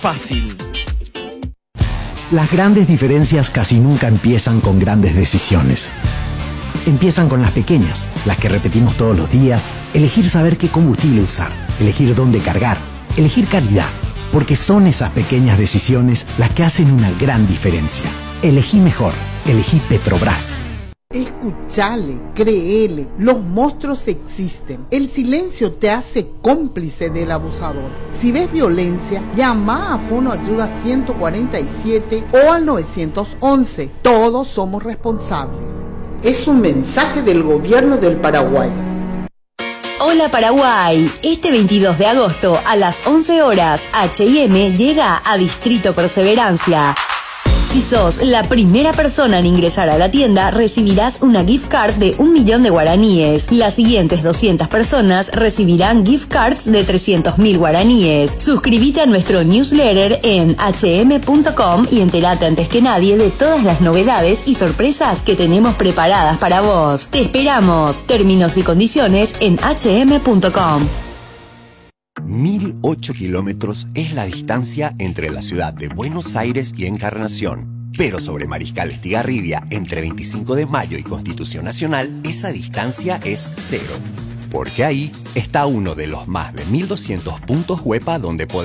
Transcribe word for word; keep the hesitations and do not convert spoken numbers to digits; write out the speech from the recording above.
fácil. Las grandes diferencias casi nunca empiezan con grandes decisiones. Empiezan con las pequeñas, las que repetimos todos los días, elegir saber qué combustible usar, elegir dónde cargar, elegir calidad, porque son esas pequeñas decisiones las que hacen una gran diferencia. Elegí mejor, elegí Petrobras. Escuchale, créele, los monstruos existen. El silencio te hace cómplice del abusador. Si ves violencia, llama a Fono Ayuda ciento cuarenta y siete o al nueve once. Todos somos responsables. Es un mensaje del gobierno del Paraguay. Hola Paraguay, este veintidós de agosto a las once horas H y M llega a Distrito Perseverancia. Si sos la primera persona en ingresar a la tienda, recibirás una gift card de un millón de guaraníes. Las siguientes doscientas personas recibirán gift cards de trescientos mil guaraníes. Suscríbete a nuestro newsletter en h m punto com y entérate antes que nadie de todas las novedades y sorpresas que tenemos preparadas para vos. Te esperamos. Términos y condiciones en h m punto com. mil ocho kilómetros es la distancia entre la ciudad de Buenos Aires y Encarnación. Pero sobre Mariscal Estigarribia, entre veinticinco de mayo y Constitución Nacional, esa distancia es cero. Porque ahí está uno de los más de mil doscientos puntos Huepa donde podemos